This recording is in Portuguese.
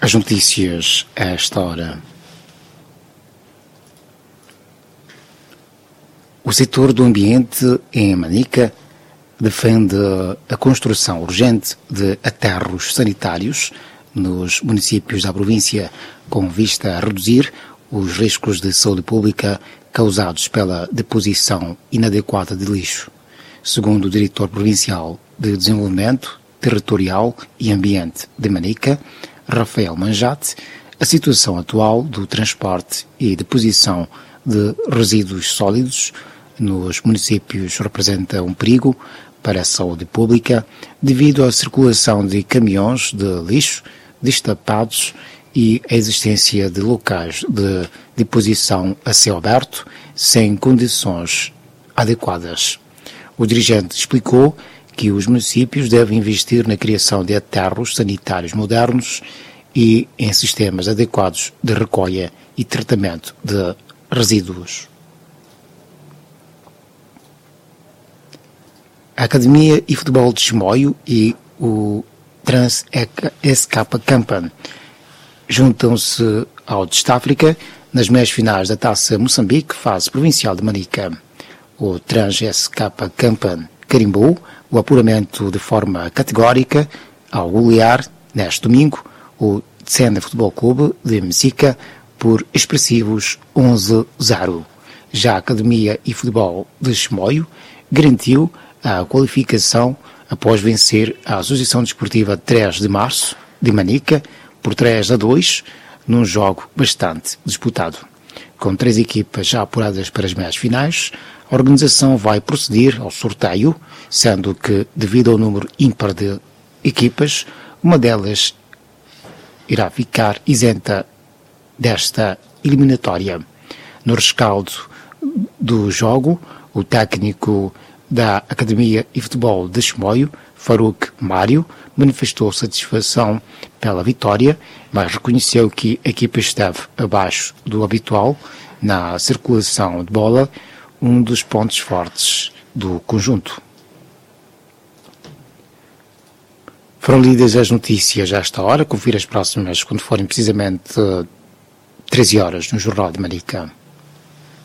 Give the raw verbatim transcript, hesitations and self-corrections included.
As notícias a esta hora. O setor do ambiente em Manica defende a construção urgente de aterros sanitários nos municípios da província, com vista a reduzir os riscos de saúde pública causados pela deposição inadequada de lixo. Segundo o diretor provincial de Desenvolvimento Territorial e Ambiente de Manica, Rafael Manjate, a situação atual do transporte e deposição de resíduos sólidos nos municípios representa um perigo para a saúde pública devido à circulação de caminhões de lixo destapados e a existência de locais de deposição a céu aberto sem condições adequadas. O dirigente explicou que os municípios devem investir na criação de aterros sanitários modernos e em sistemas adequados de recolha e tratamento de resíduos. A Academia e Futebol de Chimoio e o Trans-S K Campan juntam-se ao Destafrica nas meias finais da Taça Moçambique, fase provincial de Manica. O Trans-S K Campan carimbou o apuramento de forma categórica ao golear, neste domingo, o Tsena Futebol Clube de Messica por expressivos onze a zero. Já a Academia e Futebol de Chimoio garantiu a qualificação após vencer a Associação Desportiva três de Março de Manica por três a dois, num jogo bastante disputado. Com três equipas já apuradas para as meias finais, a organização vai proceder ao sorteio, sendo que, devido ao número ímpar de equipas, uma delas irá ficar isenta desta eliminatória. No rescaldo do jogo, o técnico da Academia e Futebol de Chimoio, Farouk Mário, manifestou satisfação pela vitória, mas reconheceu que a equipa esteve abaixo do habitual na circulação de bola, um dos pontos fortes do conjunto. Foram lidas as notícias a esta hora. Confira as próximas quando forem precisamente treze horas no Jornal de Manica.